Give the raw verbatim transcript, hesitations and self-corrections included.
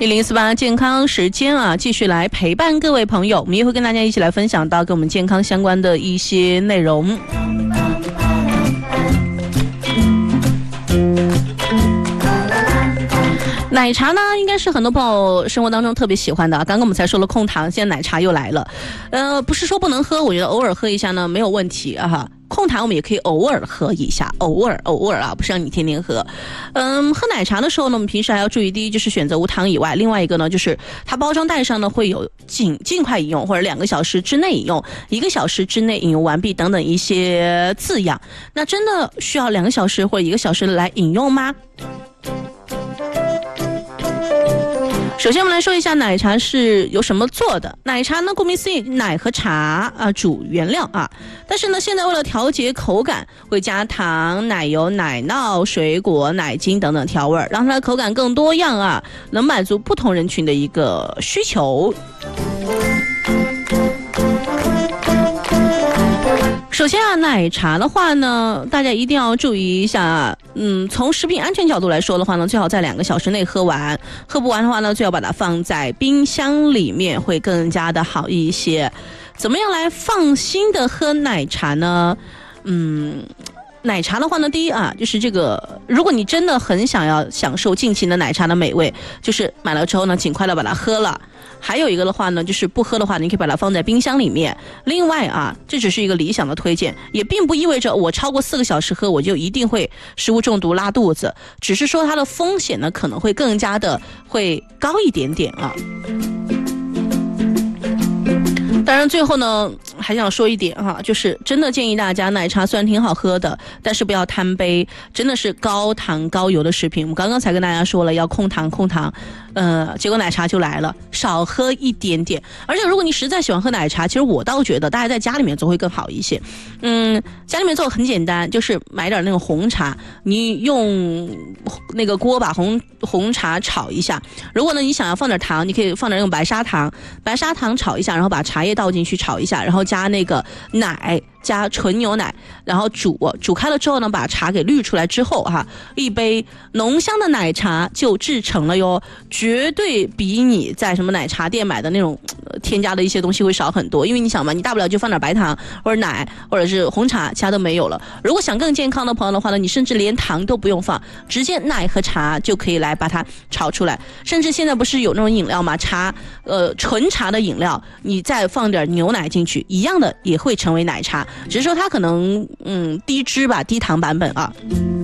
一零四八健康时间啊，继续来陪伴各位朋友，我们也会跟大家一起来分享到跟我们健康相关的一些内容。奶茶呢，应该是很多朋友生活当中特别喜欢的。刚刚我们才说了控糖，现在奶茶又来了。呃，不是说不能喝，我觉得偶尔喝一下呢没有问题啊哈。控糖我们也可以偶尔喝一下，偶尔偶尔啊，不是让你天天喝。嗯，喝奶茶的时候呢，我们平时还要注意，第一就是选择无糖以外，另外一个呢就是它包装袋上呢会有尽尽快饮用或者两个小时之内饮用，一个小时之内饮用完毕等等一些字样。那真的需要两个小时或者一个小时来饮用吗？首先我们来说一下奶茶是由什么做的。奶茶呢顾名思义，奶和茶啊主原料啊，但是呢现在为了调节口感，会加糖、奶油、奶酪、水果、奶精等等调味，让它的口感更多样啊，能满足不同人群的一个需求。首先啊，奶茶的话呢，大家一定要注意一下啊，嗯，从食品安全角度来说的话呢，最好在两个小时内喝完，喝不完的话呢，最好把它放在冰箱里面，会更加的好一些。怎么样来放心的喝奶茶呢？嗯。奶茶的话呢，第一啊，就是这个，如果你真的很想要享受尽情的奶茶的美味，就是买了之后呢，尽快的把它喝了。还有一个的话呢，就是不喝的话，你可以把它放在冰箱里面。另外啊，这只是一个理想的推荐，也并不意味着我超过四个小时喝，我就一定会食物中毒拉肚子，只是说它的风险呢，可能会更加的会高一点点啊。当然最后呢还想说一点哈，就是真的建议大家，奶茶虽然挺好喝的，但是不要贪杯，真的是高糖高油的食品。我们刚刚才跟大家说了要控糖控糖，呃，结果奶茶就来了，少喝一点点。而且如果你实在喜欢喝奶茶，其实我倒觉得大家在家里面做会更好一些。嗯，家里面做很简单，就是买点那种红茶，你用那个锅把红红茶炒一下。如果呢你想要放点糖，你可以放点那种白砂糖，白砂糖炒一下，然后把茶叶倒进去炒一下，然后加那个奶，加纯牛奶，然后煮煮开了之后呢，把茶给滤出来之后哈，一杯浓香的奶茶就制成了哟，绝对比你在什么奶茶店买的那种、呃、添加的一些东西会少很多。因为你想嘛，你大不了就放点白糖或者奶或者是红茶，其他都没有了。如果想更健康的朋友的话呢，你甚至连糖都不用放，直接奶和茶就可以来把它炒出来。甚至现在不是有那种饮料吗？茶呃纯茶的饮料，你再放点牛奶进去，一样的也会成为奶茶，只是说它可能嗯低脂吧，低糖版本啊。